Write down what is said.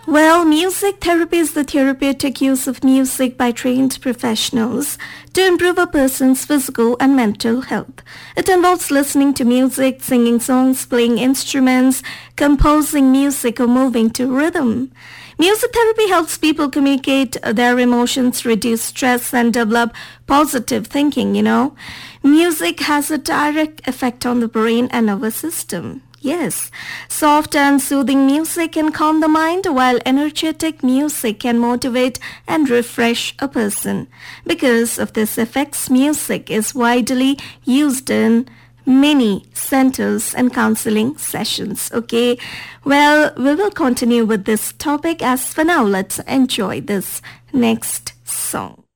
Well, music therapy is the therapeutic use of music by trained professionals to improve a person's physical and mental health. It involves listening to music, singing songs, playing instruments, composing music, or moving to rhythm. Music therapy helps people communicate their emotions, reduce stress, and develop positive thinking. Music has a direct effect on the brain and nervous system. Yes, soft and soothing music can calm the mind, while energetic music can motivate and refresh a person. Because of this effects, music is widely used in many centers and counseling sessions. Okay, well, we will continue with this topic. As for now, let's enjoy this next song.